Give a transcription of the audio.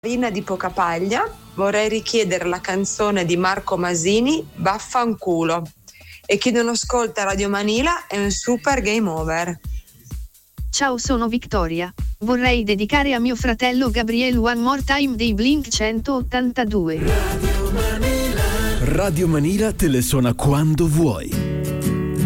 Farina di poca paglia, vorrei richiedere la canzone di Marco Masini, Vaffanculo, e chi non ascolta Radio Manila è un super game over. Ciao, sono Victoria. Vorrei dedicare a mio fratello Gabriel One More Time dei Blink 182. Radio Manila te le suona quando vuoi.